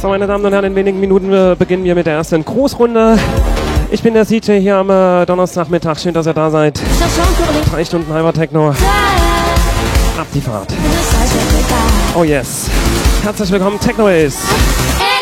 So, meine Damen und Herren, in wenigen Minuten beginnen wir mit der ersten Großrunde. Ich bin der CJ hier am Donnerstagmittag. Schön, dass ihr da seid. 3 Stunden halber Techno. Ab die Fahrt. Oh yes. Herzlich willkommen, Techno ist.